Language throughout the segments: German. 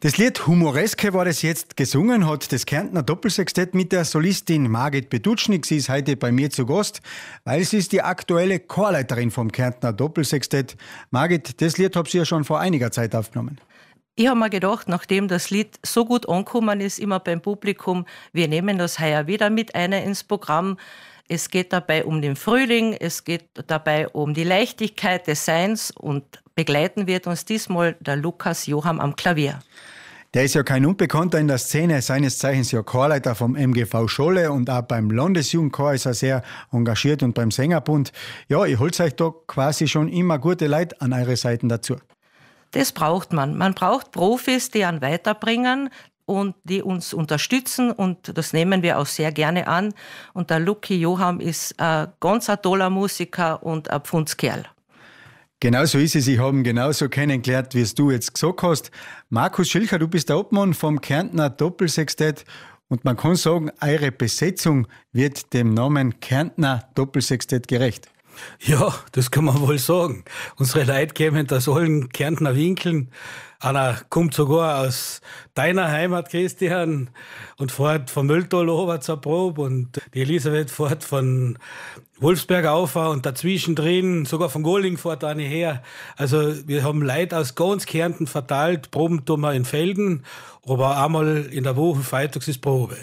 Das Lied Humoreske war das jetzt gesungen, hat das Kärntner Doppelsextett mit der Solistin Margit Bedutschnik. Sie ist heute bei mir zu Gast, weil sie ist die aktuelle Chorleiterin vom Kärntner Doppelsextett. Margit, das Lied habt ihr ja schon vor einiger Zeit aufgenommen. Ich habe mir gedacht, nachdem das Lied so gut angekommen ist, immer beim Publikum, wir nehmen das heuer wieder mit ins Programm. Es geht dabei um den Frühling, es geht dabei um die Leichtigkeit des Seins und begleiten wird uns diesmal der Lukas Johann am Klavier. Der ist ja kein Unbekannter in der Szene, seines Zeichens ja Chorleiter vom MGV Scholle und auch beim Landesjugendchor ist er sehr engagiert und beim Sängerbund. Ja, ich holt euch da quasi schon immer gute Leute an eure Seiten dazu. Das braucht man. Man braucht Profis, die einen weiterbringen und die uns unterstützen und das nehmen wir auch sehr gerne an. Und der Luki Johann ist ein ganz toller Musiker und ein Pfundskerl. Genau so ist es. Ich habe ihn genauso kennengelernt, wie es du jetzt gesagt hast. Markus Schilcher, du bist der Obmann vom Kärntner Doppelsextett und man kann sagen, eure Besetzung wird dem Namen Kärntner Doppelsextett gerecht. Ja, das kann man wohl sagen. Unsere Leute kommen aus allen Kärntner Winkeln. Einer kommt sogar aus deiner Heimat, Christian, und fährt vom Mülltal runter zur Probe. Und die Elisabeth fährt von Wolfsberg auf und dazwischen drin, sogar von Goling fährt eine her. Also wir haben Leute aus ganz Kärnten verteilt. Proben tun wir in Felden, aber einmal in der Woche, freitags ist Probe.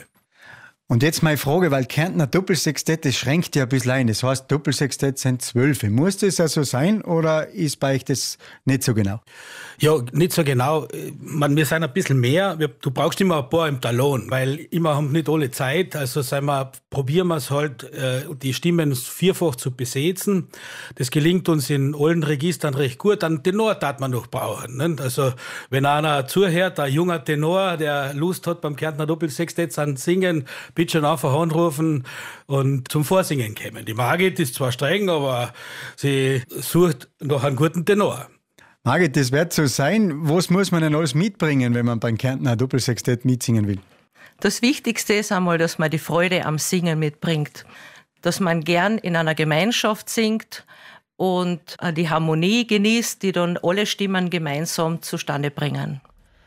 Und jetzt meine Frage, weil Kärntner Doppelsextett, das schränkt ja ein bisschen ein. Das heißt, Doppelsextett sind 12. Muss das also sein oder ist bei euch das nicht so genau? Ja, nicht so genau. Wir sind ein bisschen mehr. Du brauchst immer ein paar im Talon, weil immer haben nicht alle Zeit. Also probieren wir es halt, die Stimmen vierfach zu besetzen. Das gelingt uns in allen Registern recht gut. Dann Tenor darf man noch brauchen. Nicht? Also wenn einer zuhört, ein junger Tenor, der Lust hat beim Kärntner Doppelsextett zu singen, bitte schon einfach anrufen und zum Vorsingen kommen. Die Margit ist zwar streng, aber sie sucht nach einem guten Tenor. Margit, das wird so sein. Was muss man denn alles mitbringen, wenn man beim Kärntner Doppelsextett mitsingen will? Das Wichtigste ist einmal, dass man die Freude am Singen mitbringt. Dass man gern in einer Gemeinschaft singt und die Harmonie genießt, die dann alle Stimmen gemeinsam zustande bringen.